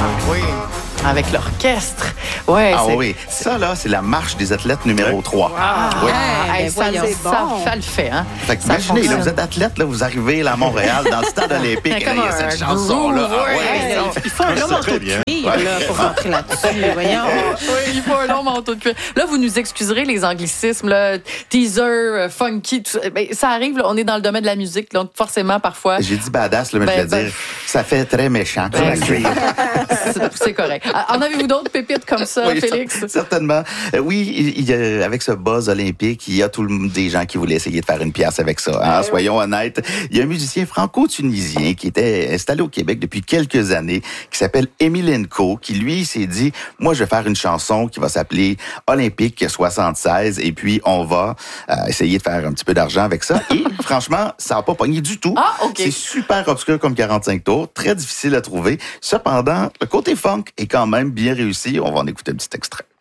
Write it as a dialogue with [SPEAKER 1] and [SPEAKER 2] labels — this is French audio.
[SPEAKER 1] oui. Avec l'orchestre. Ouais,
[SPEAKER 2] Ah oui, ça là, c'est la marche des athlètes numéro 3.
[SPEAKER 1] Wow.
[SPEAKER 2] Oui.
[SPEAKER 1] Hey, ça le fait, hein?
[SPEAKER 2] Fait que imaginez, là, vous êtes athlète, là, vous arrivez là, à Montréal, dans le stade olympique, et là, il y a cette chanson-là.
[SPEAKER 1] Il faut un long manteau de cuir pour rentrer là-dessus. Voyons. Oui, il faut un long manteau de cuir. Là, vous nous excuserez les anglicismes, là, teaser, funky, tout ça. Ben, ça arrive, là, on est dans le domaine de la musique, donc forcément, parfois...
[SPEAKER 2] J'ai dit badass, là, mais je vais dire, ça fait très méchant.
[SPEAKER 1] C'est correct. En avez-vous d'autres pépites comme ça,
[SPEAKER 2] oui,
[SPEAKER 1] Félix?
[SPEAKER 2] Certainement. Oui, avec ce buzz olympique, il y a des gens qui voulaient essayer de faire une pièce avec ça. Hein? Soyons honnêtes. Il y a un musicien franco-tunisien qui était installé au Québec depuis quelques années, qui s'appelle Emilenko, qui lui s'est dit, moi je vais faire une chanson qui va s'appeler Olympique 76 et puis on va essayer de faire un petit peu d'argent avec ça. Et franchement, ça n'a pas pogné du tout.
[SPEAKER 1] Ah, OK.
[SPEAKER 2] C'est super obscur comme 45 tours, très difficile à trouver. Cependant, le côté funk est quand même bien réussi. On va en écouter un petit extrait.